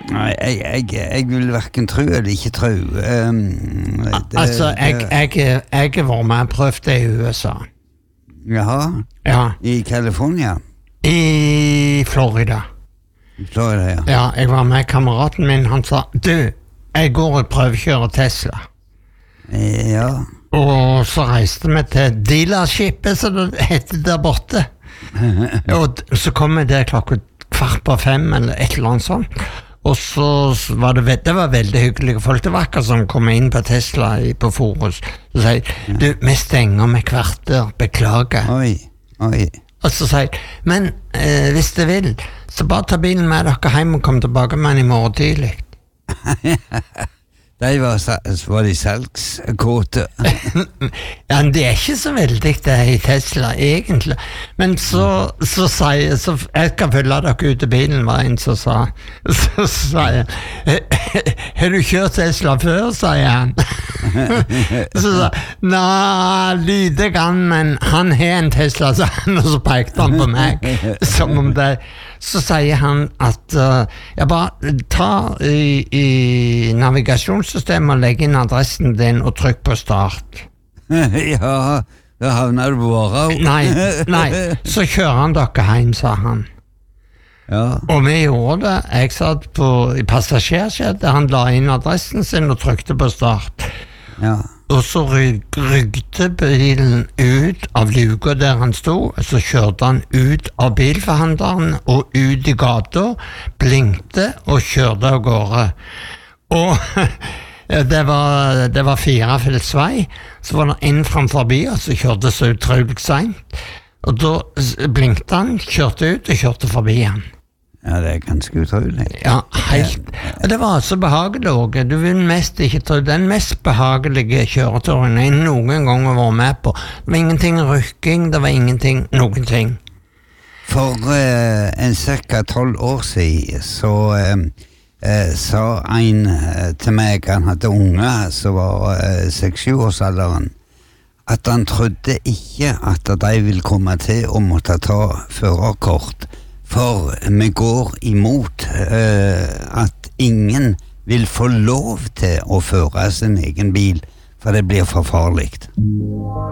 Nei, jeg vil hverken tro eller ikke tro. Jeg var med og prøvde det I USA. Jaha? Ja. I California? I Florida. Florida, ja. Ja, jeg var med kameraten min, han sa, du, jeg går og prøvekjører Tesla. Ja. Og så reiste vi til dealershipet, som det heter der borte. Og så kom vi der klokka 4:15 eller et eller annet sånt. Og så var det var veldig hyggelige folk. Det var akkurat som kom inn på Tesla på Forus. Så sier du, vi stenger med kvarter, beklager. Oi. Og så sier men hvis du vil, så bare ta bilen med dere hjem og kom tilbake med den I morgen tidlig. De var de salgskåte. Ja, det ikke så veldig det I Tesla, egentlig. Men så sier så jeg kan følge dere ut I bilen, var en som sa. Så sier har du kjørt Tesla før, sier han. Så sa nei, lite grann, men han har en Tesla, sa han, og så pekte han på meg. Som om det så sier han at jeg bare ta I navigasjonssystemet og legg inn adressen din og trykk på start. Ja, da havner du på Varau. Nei, så kjører han dere hjem, sa han. Ja. Og vi gjorde det. Jeg satt I passasjerskjedet, han la inn adressen sin og trykte på start. Ja. Og så rygte bilen ut av luka der han stod, så kjørte han ut av bilforhandleren og ut I gata, blinkte og kjørte av gårde. Og det var 4-felts vei, så var det en framforbi, og så kjørte så utrolig sent. Og da blinkte han, kjørte ut og kjørte forbi han. Ja, det ganske utrolig. Ja, helt. Det var så behagelig også. Du vil mest ikke tro den mest behagelige kjøreturen jeg noen gang har vært med på. Det var ingenting rykking, det var ingenting, noen ting. For en cirka 12 år siden så sa en til meg, han hadde unge som var 6-7 årsalderen, at han trodde ikke at de ville komme til å måtte ta førerkort, for vi går imot at ingen vil få lov til å føre sin egen bil, for det blir for farligt.